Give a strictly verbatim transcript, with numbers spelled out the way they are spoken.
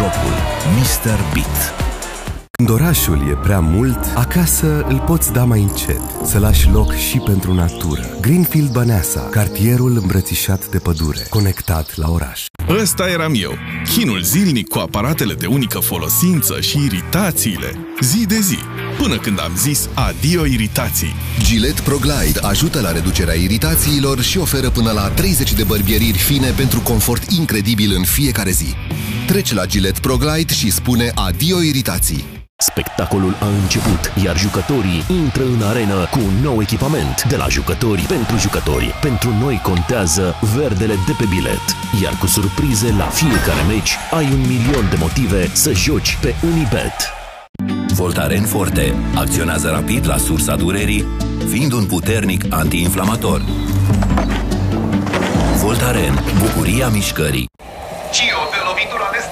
jocul mister Beat. Când orașul e prea mult, acasă îl poți da mai încet, să lași loc și pentru natură. Greenfield Băneasa, cartierul îmbrățișat de pădure, conectat la oraș. Ăsta eram eu, chinul zilnic cu aparatele de unică folosință și iritațiile, zi de zi, până când am zis adio iritații. Gillette ProGlide ajută la reducerea iritațiilor și oferă până la treizeci de bărbieriri fine pentru confort incredibil în fiecare zi. Treci la Gillette ProGlide și spune adio iritații. Spectacolul a început, iar jucătorii intră în arenă cu un nou echipament. De la jucători pentru jucători. Pentru noi contează verdele de pe bilet. Iar cu surprize la fiecare meci, ai un milion de motive să joci pe Unibet. Voltaren Forte acționează rapid la sursa durerii, fiind un puternic antiinflamator. Voltaren, bucuria mișcării. Cio, de lovitura de